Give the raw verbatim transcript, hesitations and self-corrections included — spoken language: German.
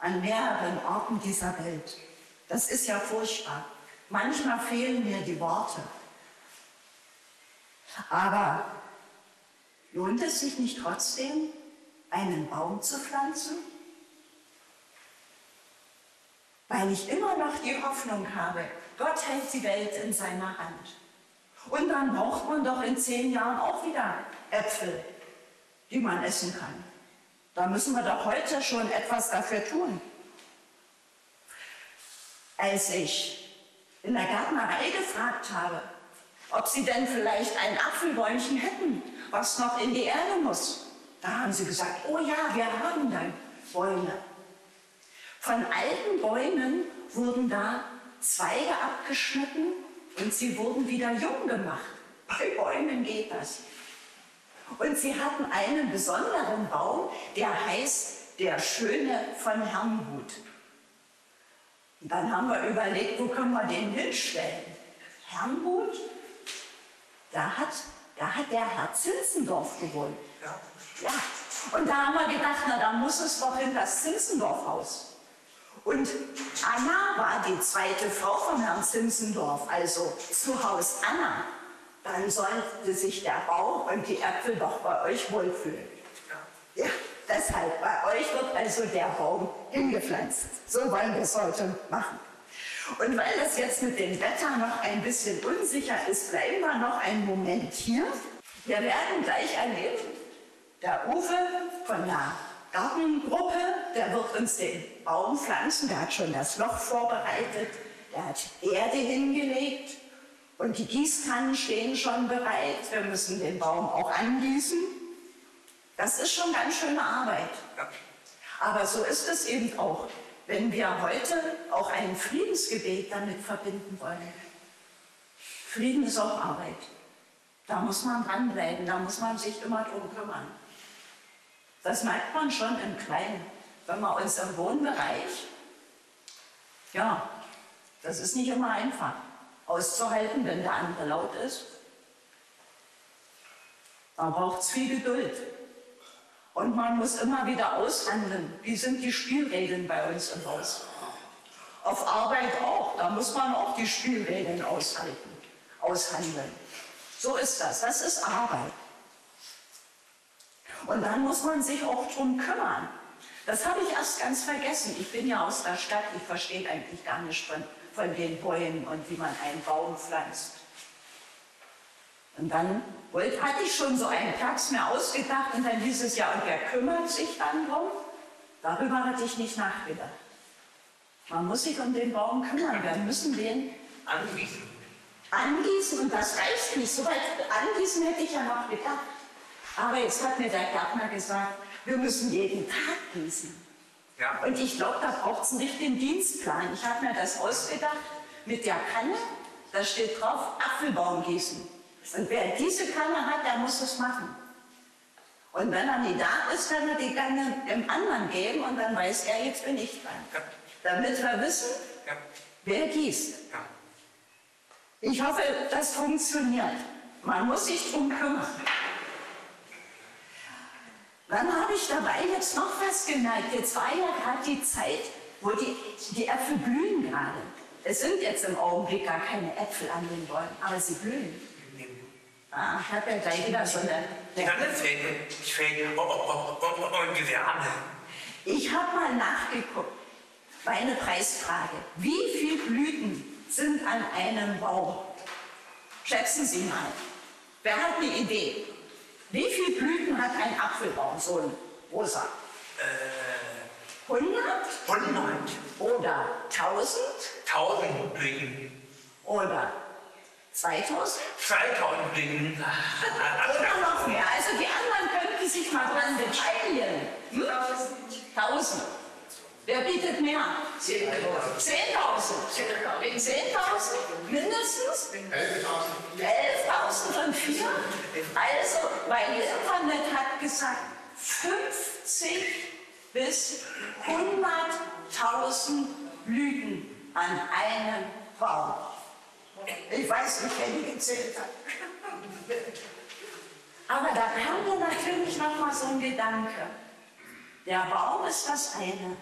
an mehreren Orten dieser Welt. Das ist ja furchtbar. Manchmal fehlen mir die Worte. Aber lohnt es sich nicht trotzdem, einen Baum zu pflanzen? Weil ich immer noch die Hoffnung habe, Gott hält die Welt in seiner Hand. Und dann braucht man doch in zehn Jahren auch wieder Äpfel, die man essen kann. Da müssen wir doch heute schon etwas dafür tun. Als ich in der Gärtnerei gefragt habe, ob sie denn vielleicht ein Apfelbäumchen hätten, was noch in die Erde muss, da haben sie gesagt, oh ja, wir haben dann Bäume. Von alten Bäumen wurden da Zweige abgeschnitten und sie wurden wieder jung gemacht. Bei Bäumen geht das. Und sie hatten einen besonderen Baum, der heißt der Schöne von Herrnhut. Und dann haben wir überlegt, wo können wir den hinstellen? Herrnhut, da hat, da hat der Herr Zinzendorf gewohnt. Ja. Ja. Und da haben wir gedacht, na, da muss es doch in das Zinzendorf-Haus. Und Anna war die zweite Frau von Herrn Zinzendorf, also zu Haus Anna. Dann sollte sich der Baum und die Äpfel doch bei euch wohlfühlen. Ja, deshalb, bei euch wird also der Baum hingepflanzt. So wollen wir es heute machen. Und weil das jetzt mit dem Wetter noch ein bisschen unsicher ist, bleiben wir noch einen Moment hier. Wir werden gleich erleben, der Uwe von der Gartengruppe, der wird uns den Baum pflanzen, der hat schon das Loch vorbereitet, der hat Erde hingelegt und die Gießkannen stehen schon bereit. Wir müssen den Baum auch angießen. Das ist schon ganz schöne Arbeit. Aber so ist es eben auch, wenn wir heute auch ein Friedensgebet damit verbinden wollen. Frieden ist auch Arbeit. Da muss man dranbleiben, da muss man sich immer drum kümmern. Das merkt man schon im Kleinen, wenn man uns im Wohnbereich, ja, das ist nicht immer einfach auszuhalten, wenn der andere laut ist. Da braucht es viel Geduld. Und man muss immer wieder aushandeln, wie sind die Spielregeln bei uns im Haus. Auf Arbeit auch, da muss man auch die Spielregeln aushalten, aushandeln. So ist das, das ist Arbeit. Und dann muss man sich auch drum kümmern. Das habe ich erst ganz vergessen. Ich bin ja aus der Stadt, ich verstehe eigentlich gar nicht von, von den Bäumen und wie man einen Baum pflanzt. Und dann wollte, hatte ich schon so einen Platz mir ausgedacht und dann hieß es ja, und wer kümmert sich dann drum? Darüber hatte ich nicht nachgedacht. Man muss sich um den Baum kümmern, wir müssen den angießen. Angießen und das reicht nicht. So weit angießen hätte ich ja noch gedacht. Aber jetzt hat mir der Gärtner gesagt, wir müssen jeden Tag gießen. Ja. Und ich glaube, da braucht es einen richtigen Dienstplan. Ich habe mir das ausgedacht mit der Kanne, da steht drauf, Apfelbaum gießen. Und wer diese Kanne hat, der muss es machen. Und wenn er nie da ist, kann er die Kanne dem anderen geben und dann weiß er, jetzt bin ich dran. Ja. Damit wir wissen, Ja. wer gießt. Ja. Ich hoffe, das funktioniert. Man muss sich drum kümmern. Dann habe ich dabei jetzt noch was gemerkt. Jetzt war ja gerade die Zeit, wo die, die Äpfel blühen gerade. Es sind jetzt im Augenblick gar keine Äpfel an den Bäumen, aber sie blühen. Ah, ich habe ja gleich wieder so eine... Die Sonne fällt, fällt und die Wärme. Ich habe mal nachgeguckt, meine Preisfrage. Wie viele Blüten sind an einem Baum? Schätzen Sie mal. Wer hat eine Idee? Wie viele Blüten hat ein Apfelbaum, so ein rosa? Äh, hundert? hundert. Oder tausend? tausend Blüten. Oder zweitausend? zweitausend Blüten. Oder noch mehr. Also die anderen könnten sich mal dran beteiligen. Hm? tausend. Wer bietet mehr? zehntausend. zehntausend? Mindestens? elftausend und vier? Also, mein Internet hat gesagt, fünfzig bis hunderttausend Blüten an einem Baum. Ich weiß nicht, wer die gezählt hat. Aber da kam mir natürlich noch mal so ein Gedanke. Der Baum ist das eine.